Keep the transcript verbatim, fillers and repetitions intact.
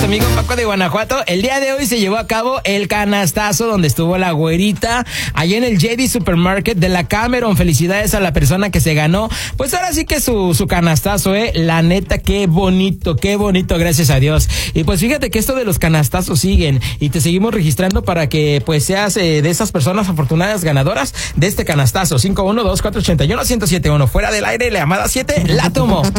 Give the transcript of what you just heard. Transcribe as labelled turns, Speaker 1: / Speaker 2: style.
Speaker 1: amigo Paco de Guanajuato. El día de hoy se llevó a cabo el canastazo donde estuvo la güerita allá en el J D Supermarket de la Cameron. Felicidades a la persona que se ganó. Pues ahora sí que su, su canastazo, eh. La neta, qué bonito, qué bonito, gracias a Dios. Y pues fíjate que esto de los canastazos siguen y te seguimos registrando para que pues seas eh, de esas personas afortunadas ganadoras de este canastazo. cinco uno dos cuatro ocho uno uno cero siete uno. Fuera del aire, la llamada siete la tomó.